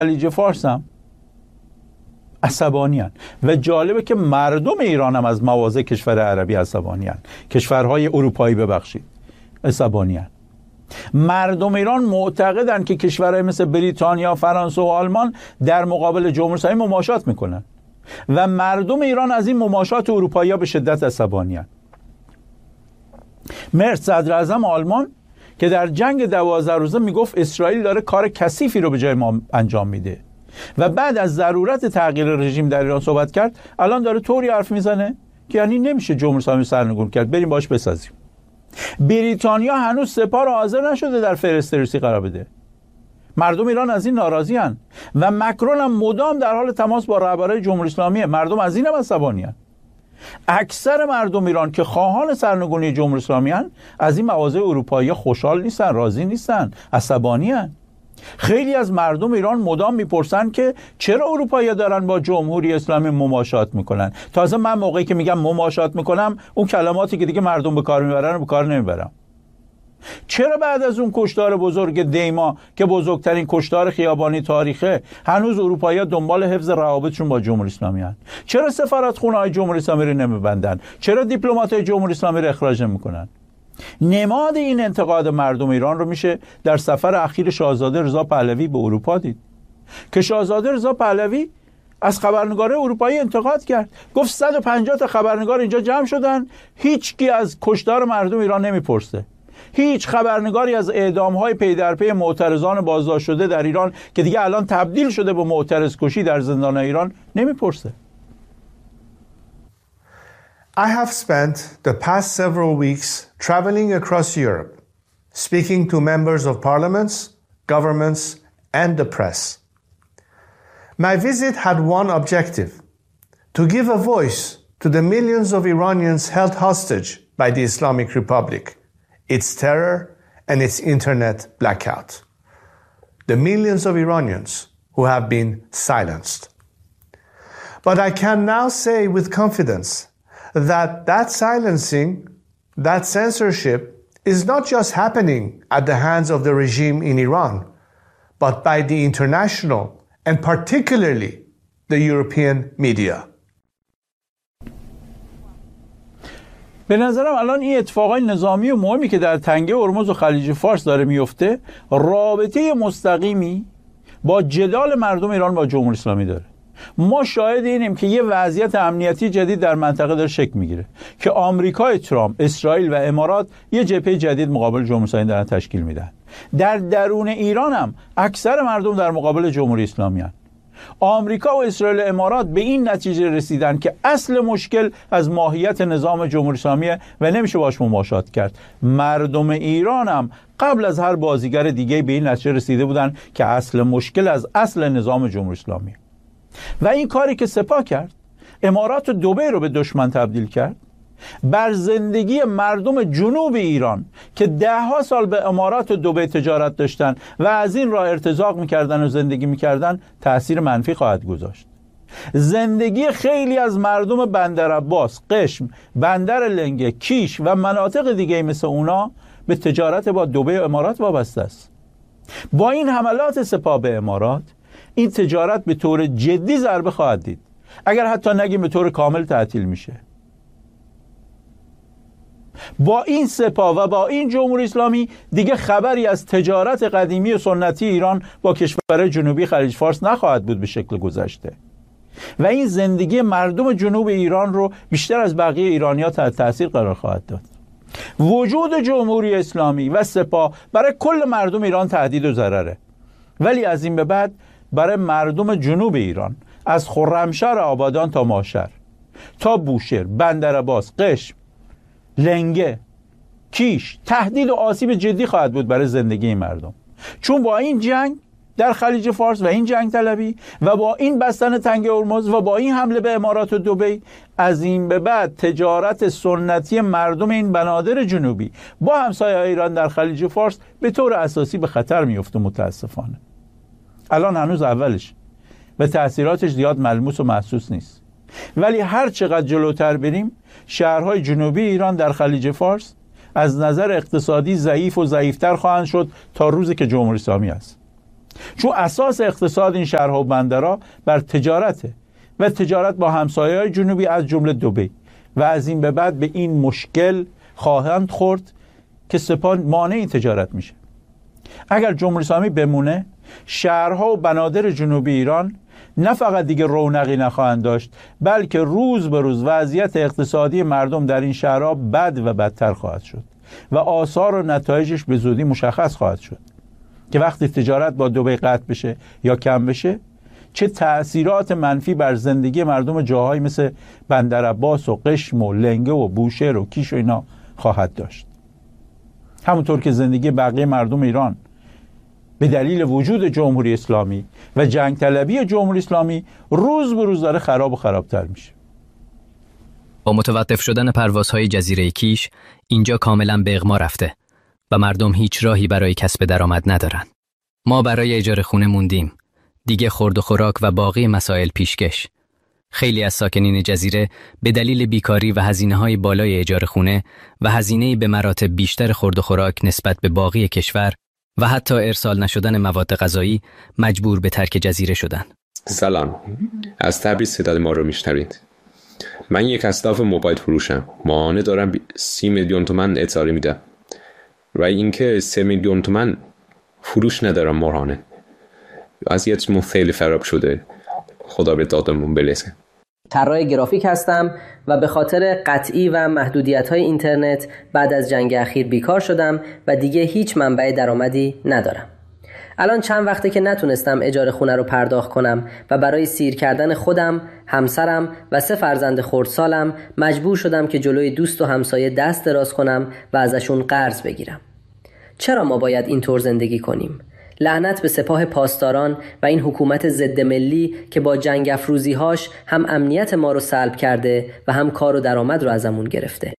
خلیج فارس هم عصبانی هستند و جالبه که مردم ایران هم از مواضع کشور عربی عصبانی هستند، کشورهای اروپایی ببخشید عصبانی هستند. مردم ایران معتقدند که کشورهای مثل بریتانیا، فرانسه و آلمان در مقابل جمهوری اسلامی مماشات میکنن و مردم ایران از این مماشات اروپایی‌ها به شدت عصبانی هستند. مرز صدر اعظم آلمان که در جنگ 12 روزه میگفت اسرائیل داره کار کثیفی رو به جای ما انجام میده و بعد از ضرورت تغییر رژیم در ایران صحبت کرد، الان داره طوری حرف میزنه که یعنی نمیشه جمهوری اسلامی سرنگون کرد، بریم باش بسازیم. بریتانیا هنوز سپاه رو حاضر نشده در فهرست روسی قرار بده. مردم ایران از این ناراضی هستند و مکرون هم مدام در حال تماس با رهبران جمهوری اسلامی. مردم از این هم عصبانی هستند. اکثر مردم ایران که خواهان سرنگونی جمهوری اسلامی هستند از این مواضع اروپایی خوشحال نیستن، راضی نیستن، عصبانی هستند. خیلی از مردم ایران مدام میپرسن که چرا اروپایی‌ها دارن با جمهوری اسلامی مماشات میکنن. تازه من موقعی که میگم مماشات میکنم اون کلماتی که دیگه مردم به کار میبرن به کار نمیبرم. چرا بعد از اون کشتار بزرگ دیما که بزرگترین کشتار خیابانی تاریخه هنوز اروپایی‌ها دنبال حفظ روابطشون با جمهوری اسلامی هستند؟ چرا سفارتخونه‌های جمهوری اسلامی رو نمیبندن؟ چرا دیپلمات‌های جمهوری اسلامی رو اخراج نمیکنن؟ نماد این انتقاد مردم ایران رو میشه در سفر اخیر شاهزاده رضا پهلوی به اروپا دید که شاهزاده رضا پهلوی از خبرنگار اروپایی انتقاد کرد. گفت 150 تا خبرنگار اینجا جمع شدن، هیچکی از کشتار مردم ایران نمیپرسه. هیچ خبرنگاری از اعدام‌های پی در پی معترضان بازداشت شده در ایران که دیگه الان تبدیل شده به معترض کشی در زندان ایران نمیپرسه. I have spent the past several weeks traveling across Europe, speaking to members of parliaments, governments, and the press. My visit had one objective: to give a voice to the millions of Iranians held hostage by the Islamic Republic, its terror, and its internet blackout. The millions of Iranians who have been silenced. But I can now say with confidence that silencing, that censorship is not just happening at the hands of the regime in Iran, but by the international and particularly the European media. به نظرم الان این اتفاقای نظامی و مهمی که در تنگه هرمز و خلیج فارس داره میفته رابطه مستقیمی با جدال مردم ایران با جمهوری اسلامی داره. ما شاهد اینیم که یه وضعیت امنیتی جدید در منطقه داره شکل میگیره که آمریکای ترامپ، اسرائیل و امارات یه جبهه جدید مقابل جمهوری اسلامی دارن تشکیل میدن. در درون ایران هم اکثر مردم در مقابل جمهوری اسلامی هستند. آمریکا و اسرائیل و امارات به این نتیجه رسیدن که اصل مشکل از ماهیت نظام جمهوری اسلامی و نمیشه باش مماشات کرد. مردم ایران هم قبل از هر بازیگر دیگه به این نتیجه رسیده بودن که اصل مشکل از اصل نظام جمهوری اسلامی. و این کاری که سپاه کرد، امارات و دبی رو به دشمن تبدیل کرد، بر زندگی مردم جنوب ایران که 10 سال به امارات و دبی تجارت داشتن و از این راه ارتزاق میکردن و زندگی میکردن تأثیر منفی خواهد گذاشت. زندگی خیلی از مردم بندر عباس، قشم، بندر لنگه، کیش و مناطق دیگه مثل اونا به تجارت با دبی و امارات وابسته است. با این حملات سپاه به امارات این تجارت به طور جدی ضربه خواهد دید، اگر حتی نگیم به طور کامل تعطیل میشه. با این سپاه و با این جمهوری اسلامی دیگه خبری از تجارت قدیمی و سنتی ایران با کشورهای جنوبی خلیج فارس نخواهد بود به شکل گذشته و این زندگی مردم جنوب ایران رو بیشتر از بقیه ایرانی‌ها تحت تاثیر قرار خواهد داد. وجود جمهوری اسلامی و سپاه برای کل مردم ایران تهدید و ضرره، ولی از این به بعد برای مردم جنوب ایران از خرمشهر آبادان تا ماشر تا بوشهر، بندر عباس، قشم، لنگه، کیش تهدید و آسیب جدی خواهد بود برای زندگی مردم، چون با این جنگ در خلیج فارس و این جنگ طلبی و با این بستن تنگه هرمز و با این حمله به امارات و دبی از این به بعد تجارت سنتی مردم این بنادر جنوبی با همسایه ایران در خلیج فارس به طور اساسی به خطر میفته. متاسفانه الان هنوز اولش و تأثیراتش زیاد ملموس و محسوس نیست، ولی هر چقدر جلوتر بریم شهرهای جنوبی ایران در خلیج فارس از نظر اقتصادی ضعیف و ضعیفتر خواهند شد تا روزی که جمهوری اسلامی است. چون اساس اقتصاد این شهرها و بندرها بر تجارته و تجارت با همسایه‌های جنوبی از جمله دبی و از این به بعد به این مشکل خواهند خورد که سپاه مانع این تجارت میشه. اگر جمهوری اسلامی بمونه، شهرها و بنادر جنوبی ایران نه فقط دیگه رونقی نخواهند داشت، بلکه روز به روز وضعیت اقتصادی مردم در این شهرها بد و بدتر خواهد شد و آثار و نتایجش به زودی مشخص خواهد شد که وقتی تجارت با دبی قطع بشه یا کم بشه چه تأثیرات منفی بر زندگی مردم جاهایی مثل بندرعباس و قشم و لنگه و بوشهر و کیش و اینا خواهد داشت. همونطور که زندگی بقیه مردم ایران به دلیل وجود جمهوری اسلامی و جنگ طلبی جمهوری اسلامی روز به روز داره خراب و خرابتر میشه. با متوقف شدن پروازهای جزیره کیش اینجا کاملا به اغما رفته و مردم هیچ راهی برای کسب درآمد ندارن. ما برای اجاره خونه موندیم. دیگه خورد و خوراک و باقی مسائل پیشکش. خیلی از ساکنین جزیره به دلیل بیکاری و هزینه‌های بالای اجاره خونه و هزینه‌ای به مراتب بیشتر خورد و خوراک نسبت به باقی کشور و حتی ارسال نشدن مواد غذایی مجبور به ترک جزیره شدن. سلام، از تبریز صدای ما رو میشنوید. من یک اصلاف موبایل فروشم. ماهانه دارم 30 میلیون تومان اعطاری میدم و اینکه 3 میلیون تومان فروش ندارم ماهانه. وضعیتمون خیلی خراب شده. خدا به دادمون برسه. طراح گرافیک هستم و به خاطر قطعی و محدودیت‌های اینترنت بعد از جنگ اخیر بیکار شدم و دیگه هیچ منبع درآمدی ندارم. الان چند وقته که نتونستم اجاره خونه رو پرداخت کنم و برای سیر کردن خودم، همسرم و 3 فرزند خردسالم مجبور شدم که جلوی دوست و همسایه دست دراز کنم و ازشون قرض بگیرم. چرا ما باید اینطور زندگی کنیم؟ لعنت به سپاه پاسداران و این حکومت ضد ملی که با جنگ افروزی‌هاش هم امنیت ما رو سلب کرده و هم کار و درآمد رو ازمون گرفته.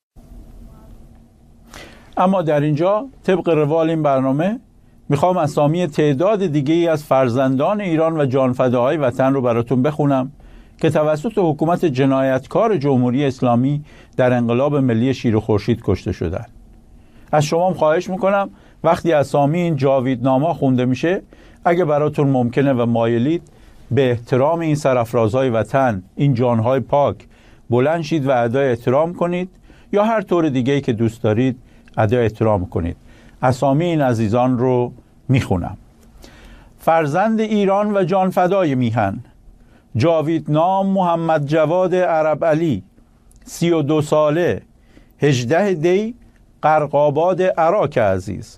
اما در اینجا طبق روال این برنامه میخوام اسامی تعداد دیگه‌ای از فرزندان ایران و جانفداهای وطن رو براتون بخونم که توسط حکومت جنایتکار جمهوری اسلامی در انقلاب ملی شیر و خورشید کشته شدند. از شما خواهش میکنم وقتی اسامی این جاویدنامه خونده میشه، اگه براتون ممکنه و مایلید به احترام این سرافرازهای وطن، این جانهای پاک بلند شید و ادای احترام کنید یا هر طور دیگه‌ای که دوست دارید ادای احترام کنید. اسامی این عزیزان رو میخونم. فرزند ایران و جانفدای میهن: جاویدنام محمد جواد عرب علی، 32 ساله، 18 دی، قرقآباد عراق عزیز.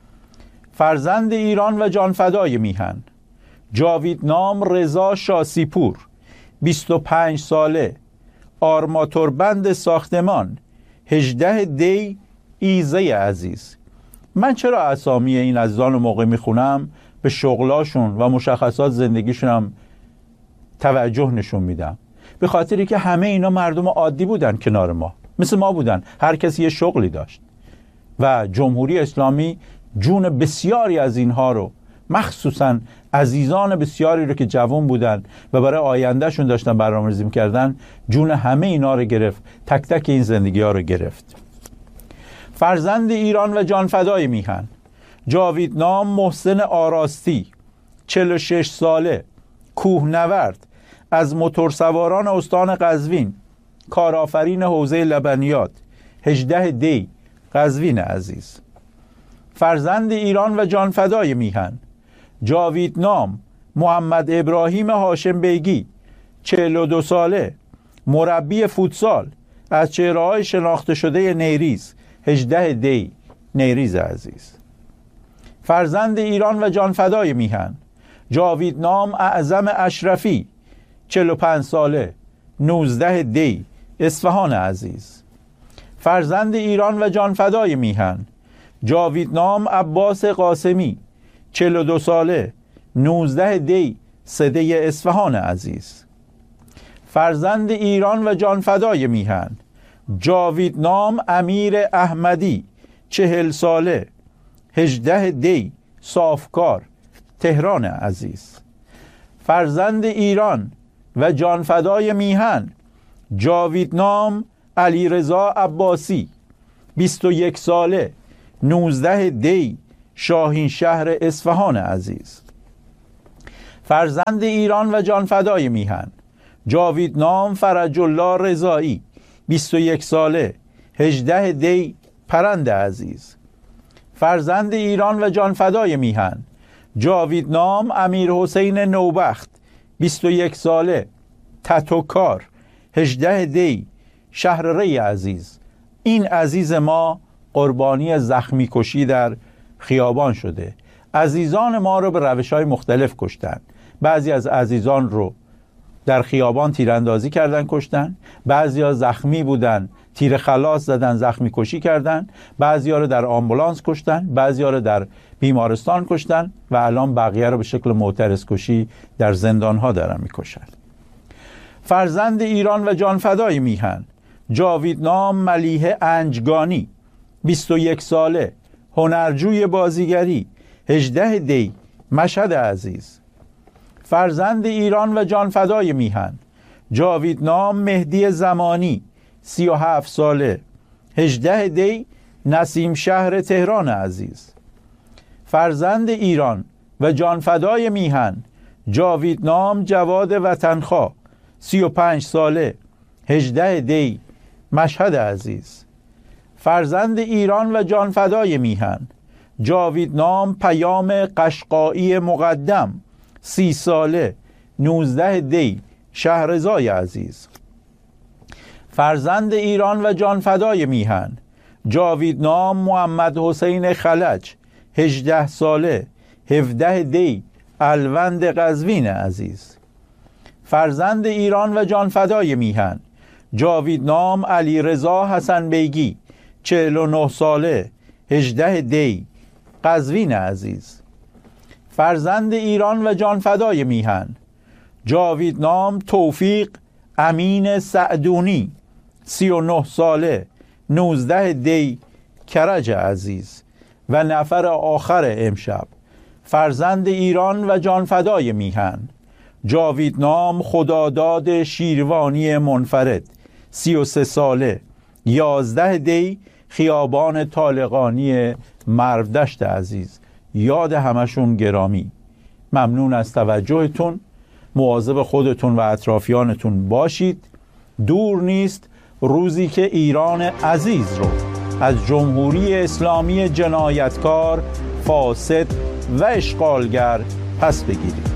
فرزند ایران و جانفدای میهن: جاویدنام رضا شاسیپور، 25 ساله، آرماتوربند ساختمان، 18 دی، ایزه عزیز. من چرا اسامی این عزیزان رو موقع میخونم به شغلاشون و مشخصات زندگیشون هم توجه نشون میدم؟ به خاطری که همه اینا مردم عادی بودن، کنار ما مثل ما بودن، هر کسی یه شغلی داشت و جمهوری اسلامی جون بسیاری از اینها رو، مخصوصا عزیزان بسیاری رو که جوان بودن و برای آیندهشون داشتن برنامه‌ریزی می‌کردن، جون همه اینا رو گرفت، تک تک این زندگی ها رو گرفت. فرزند ایران و جانفدای میهن: جاویدنام محسن آراستی، 46 ساله، کوهنورد، از موتورسواران استان قزوین، کارآفرین حوزه لبنیات، 18 دی، قزوین عزیز. فرزند ایران و جانفدای میهن: جاویدنام محمد ابراهیم هاشم بیگی، 42 ساله، مربی فوتسال، از چهره‌های شناخته شده نیریز، 18 دی، نیریز عزیز. فرزند ایران و جانفدای میهن: جاویدنام اعظم اشرفی، 45 ساله، 19 دی، اصفهان عزیز. فرزند ایران و جانفدای میهن: جاویدنام عباس قاسمی، 42 ساله، 19 دی، سده اصفهان عزیز. فرزند ایران و جانفدای میهن: جاویدنام امیر احمدی، 40 ساله، 18 دی، صافکار، تهران عزیز. فرزند ایران و جانفدای میهن: جاویدنام علیرضا عباسی، 21 ساله، 19 دی، شاهین شهر اصفهان عزیز. فرزند ایران و جانفدای میهن جاویدنام فرج الله رضایی 21 ساله 18 دی پرند عزیز. فرزند ایران و جانفدای میهن جاویدنام امیر حسین نوبخت 21 ساله تتوکار 18 دی شهر ری عزیز. این عزیز ما قربانی زخمی کشی در خیابان شده. عزیزان ما رو به روش‌های مختلف کشتن. بعضی از عزیزان رو در خیابان تیراندازی کردن کشتن، بعضیا زخمی بودن تیر خلاص زدن زخمی کشی کردن، بعضیا رو در آمبولانس کشتن، بعضیا رو در بیمارستان کشتن و الان بقیه رو به شکل معترض کشی در زندان‌ها دارن میکشن. فرزند ایران و جانفدای میهن جاویدنام ملیحه انجگانی 21 ساله هنرجوی بازیگری 18 دی مشهد عزیز. فرزند ایران و جانفدای میهن جاویدنام مهدی زمانی 37 ساله 18 دی نسیم شهر تهران عزیز. فرزند ایران و جانفدای میهن جاویدنام جواد وطنخواه 35 ساله 18 دی مشهد عزیز. فرزند ایران و جانفدای میهن جاویدنام پیام قشقایی مقدم 30 ساله 19 دی شهرزای عزیز. فرزند ایران و جانفدای میهن جاویدنام محمد حسین خلج 18 ساله 17 دی الوند قزوین عزیز. فرزند ایران و جانفدای میهن جاویدنام علی رضا حسن بیگی 49 ساله 18 دی قزوین عزیز. فرزند ایران و جانفدای میهن جاویدنام توفیق امین سعدونی 39 ساله 19 دی کرج عزیز. و نفر آخر امشب فرزند ایران و جانفدای میهن جاویدنام خداداد شیروانی منفرد 33 ساله 11 دی خیابان طالقانی مرودشت عزیز. یاد همشون گرامی. ممنون از توجهتون. مواظب خودتون و اطرافیانتون باشید. دور نیست روزی که ایران عزیز رو از جمهوری اسلامی جنایتکار، فاسد و اشغالگر پس بگیرید.